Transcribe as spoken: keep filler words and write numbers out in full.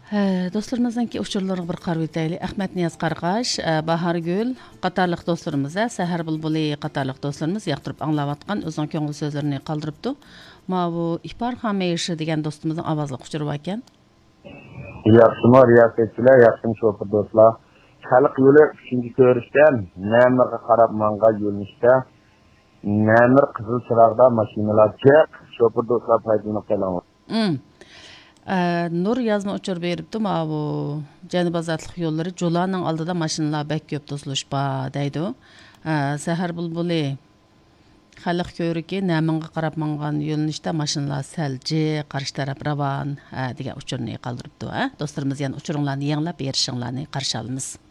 Hə, dostlarımızınki uçurlarına bir qarab ötəylik. Əhməd Niyaz Qarqaş, Bahar Gül, qatarlıq dostlarımız, Səhər Bulbuli qatarlıq dostlarımız yaqtırıb anlavatqan özünün köngül sözlərini qaldırıbdı. Ma bu İhbar Xameyişi degan dostumuzun avazlıq uçurubu ekan. Yaxşımı riyasetçiler, yaxşım şoför dostlar. Xalq yo'li uchinchi ko'rishda, Namirga qarab manga yo'linishda, Namir qizil chirog'da mashinalar jiq, şoför dostlar foydalanib qolamiz. Hmm. Nur yazma uçur beribdi ma bu Janubiy azatliq yo'llari Jo'laning oldida mashinalar bak ko'p to'silishpa deydi. Sahar bulbuli xalq ko'riki Namirga qarab mangan yo'linishda mashinalar salji, qarshi taraf ravon degan uçurni qoldiribdi. Do'stlarimiz yana uchuringlarni yanglab berishinglarni qarshi olamiz.